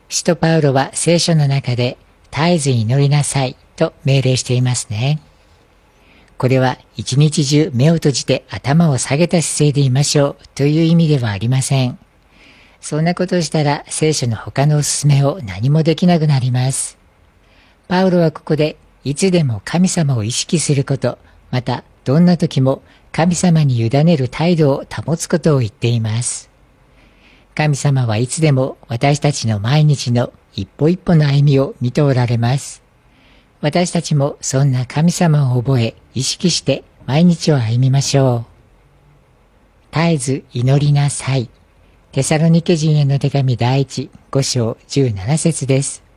使徒パウロは聖書の中で絶えず祈りなさいと命令していますね。これは一日中目を閉じて頭を下げた姿勢でいましょうという意味ではありません。そんなことをしたら聖書の他のおすすめを何もできなくなります。パウロはここでいつでも神様を意識すること、またどんな時も神様に委ねる態度を保つことを言っています。神様はいつでも私たちの毎日の一歩一歩の歩みを見ておられます。私たちもそんな神様を覚え、意識して毎日を歩みましょう。絶えず祈りなさい。テサロニケ人への手紙第1、5章17節です。